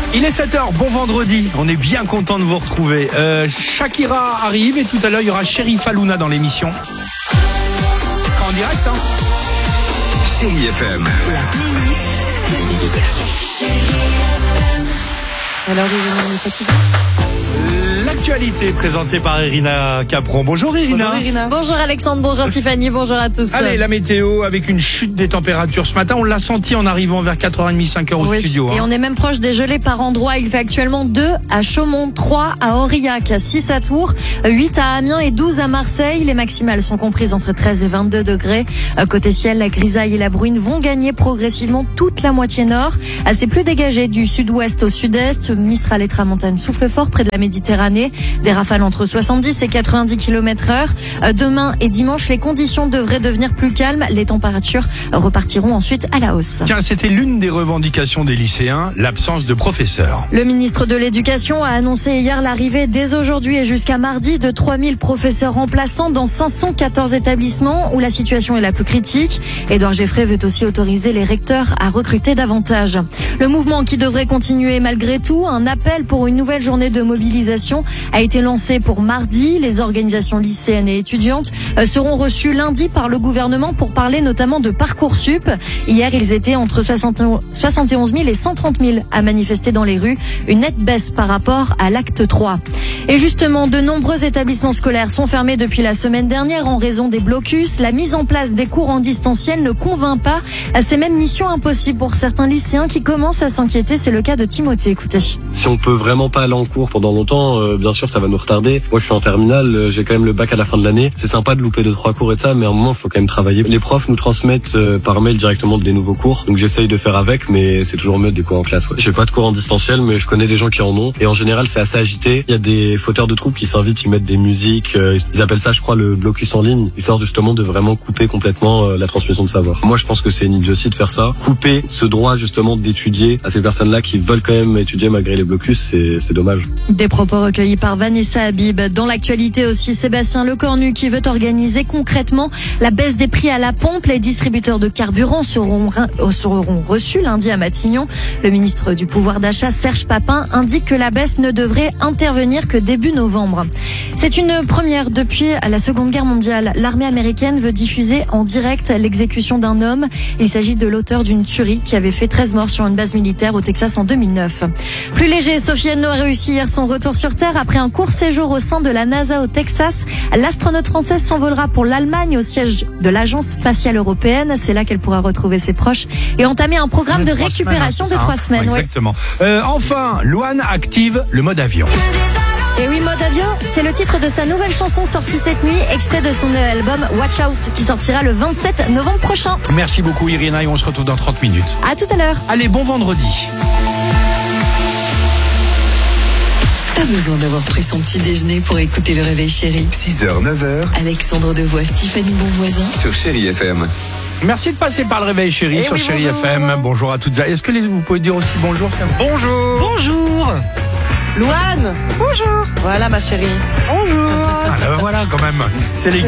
Il est 7h, bon vendredi, on est bien content de vous retrouver. Shakira arrive et tout à l'heure il y aura Chérif Alouna dans l'émission. Ce sera en direct, hein. Chérie FM. La playlist Alors, on est fatigué. L'actualité présentée par Irina Capron. Bonjour Irina. Bonjour Irina. Bonjour Alexandre, bonjour Tiffany, bonjour à tous. Allez, la météo avec une chute des températures ce matin. On l'a senti en arrivant vers 4h30, 5h au studio. Et on est même proche des gelées par endroits. Il fait actuellement 2 à Chaumont, 3 à Aurillac, 6 à Tours, 8 à Amiens et 12 à Marseille. Les maximales sont comprises entre 13 et 22 degrés. Côté ciel, la grisaille et la bruine vont gagner progressivement toute la moitié nord. C'est plus dégagé du sud-ouest au sud-est. Mistral et tramontane soufflent fort près de la Méditerranée. Des rafales entre 70 et 90 km/h. Demain et dimanche, les conditions devraient devenir plus calmes. Les températures repartiront ensuite à la hausse. Tiens, c'était l'une des revendications des lycéens, l'absence de professeurs. Le ministre de l'Éducation a annoncé hier l'arrivée dès aujourd'hui et jusqu'à mardi de 3000 professeurs remplaçants dans 514 établissements où la situation est la plus critique. Édouard Geffray veut aussi autoriser les recteurs à recruter davantage. Le mouvement qui devrait continuer malgré tout, un appel pour une nouvelle journée de mobilisation a été lancé pour mardi. Les organisations lycéennes et étudiantes seront reçues lundi par le gouvernement pour parler notamment de Parcoursup. Hier, ils étaient entre 71 000 et 130 000 à manifester dans les rues. Une nette baisse par rapport à l'acte 3. Et justement, de nombreux établissements scolaires sont fermés depuis la semaine dernière en raison des blocus. La mise en place des cours en distanciel ne convainc pas. C'est même mission impossible pour certains lycéens qui commencent à s'inquiéter. C'est le cas de Timothée. Écoutez. Si on peut vraiment pas aller en cours pendant longtemps, bien sûr ça va nous retarder. Moi je suis en terminale, j'ai quand même le bac à la fin de l'année. C'est sympa de louper 2-3 cours et de ça, mais à un moment il faut quand même travailler. Les profs nous transmettent par mail directement des nouveaux cours, donc j'essaye de faire avec, mais c'est toujours mieux des cours en classe. Ouais. Je fais pas de cours en distanciel, mais je connais des gens qui en ont, et en général c'est assez agité. Il y a des fauteurs de troupes qui s'invitent, ils mettent des musiques, ils appellent ça je crois le blocus en ligne, histoire justement de vraiment couper complètement la transmission de savoir. Moi je pense que c'est une idiotie de faire ça. Couper ce droit justement d'étudier à ces personnes-là qui veulent quand même étudier malgré les blocus, c'est dommage. Des propos recueillis par Vanessa Habib. Dans l'actualité aussi, Sébastien Lecornu qui veut organiser concrètement la baisse des prix à la pompe. Les distributeurs de carburant seront reçus lundi à Matignon. Le ministre du pouvoir d'achat, Serge Papin, indique que la baisse ne devrait intervenir que début novembre. C'est une première depuis la Seconde Guerre mondiale. L'armée américaine veut diffuser en direct l'exécution d'un homme. Il s'agit de l'auteur d'une tuerie qui avait fait 13 morts sur une base militaire au Texas en 2009. Plus léger, Sophie Henno a réussi hier son retour sur Terre après un court séjour au sein de la NASA au Texas. L'astronaute française s'envolera pour l'Allemagne au siège de l'Agence spatiale européenne. C'est là qu'elle pourra retrouver ses proches et entamer un programme de récupération de 3 semaines. Exactement. Enfin, Louane active le mode avion. Et oui, Mode Avion, c'est le titre de sa nouvelle chanson sortie cette nuit, extrait de son album Watch Out, qui sortira le 27 novembre prochain. Merci beaucoup Irina et on se retrouve dans 30 minutes. À tout à l'heure. Allez, bon vendredi. Pas besoin d'avoir pris son petit déjeuner pour écouter le réveil chéri. 6h, 9h. Alexandre Devois, Tiffany Bonvoisin. Sur Chérie FM. Merci de passer par le réveil chéri sur Chérie FM. Bonjour à toutes. Est-ce que vous pouvez dire aussi bonjour? Bonjour. Bonjour. Louane. Bonjour. Voilà ma chérie. Bonjour. Ah là, voilà quand même. C'est l'équipe.